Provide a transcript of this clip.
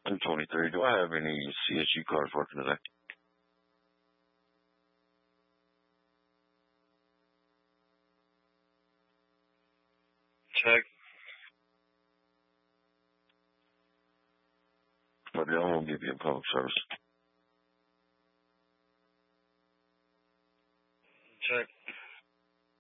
I'm 23. Do I have any CSU cards working today? Check. But I won't give you a public service. Check.